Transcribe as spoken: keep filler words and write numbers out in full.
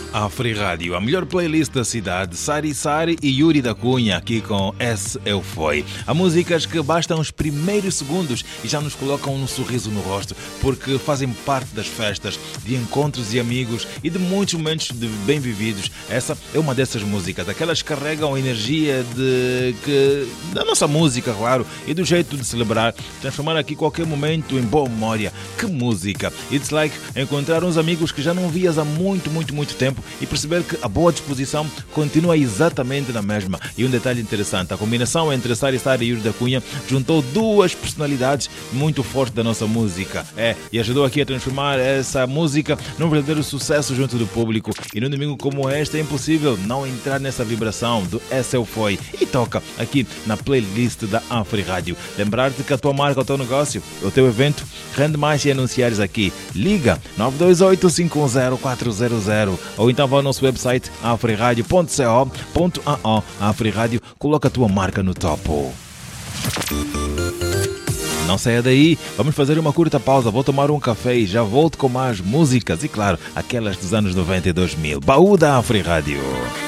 Afri Rádio, a melhor playlist da cidade, Sari Sari e Yuri da Cunha, aqui com Esse Eu Foi. Há músicas que bastam os primeiros segundos e já nos colocam um sorriso no rosto, porque fazem parte das festas, de encontros e amigos e de muitos momentos de bem vividos. Essa é uma dessas músicas, aquelas que carregam a energia de, que, da nossa música, claro, e do jeito de celebrar, transformar aqui qualquer momento em boa memória. Que música! It's like encontrar uns amigos que já não vias há muito, muito, muito tempo e perceber que a boa disposição continua exatamente na mesma. E um detalhe interessante, a combinação entre Sari Sari e Yuri da Cunha juntou duas personalidades muito fortes da nossa música. É, e ajudou aqui a transformar essa música num verdadeiro sucesso junto do público. E num domingo como este é impossível não entrar nessa vibração do Esse Eu Foi. E toca aqui na playlist da Afri Rádio. Lembrar-te que a tua marca, o teu negócio, o teu evento rende mais se anunciares aqui. Liga nove dois oito, cinco um zero, quatro zero zero ou então vá ao nosso website afri radio ponto co ponto a o. A Afri Rádio coloca a tua marca no topo. Não saia daí, vamos fazer uma curta pausa, vou tomar um café e já volto com mais músicas e claro, aquelas dos anos noventa e dois mil. Baú da Afri Rádio.